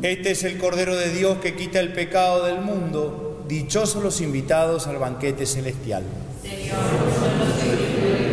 Este es el Cordero de Dios que quita el pecado del mundo. Dichosos los invitados al banquete celestial. Señor, yo no soy digno de